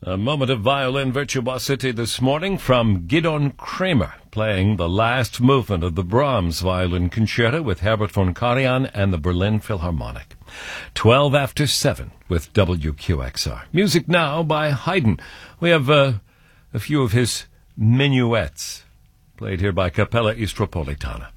A moment of violin virtuosity this morning from Gidon Kramer, playing the last movement of the Brahms Violin Concerto with Herbert von Karajan and the Berlin Philharmonic. 12 after 7 with WQXR. Music now by Haydn. We have a few of his minuets, played here by Capella Istropolitana.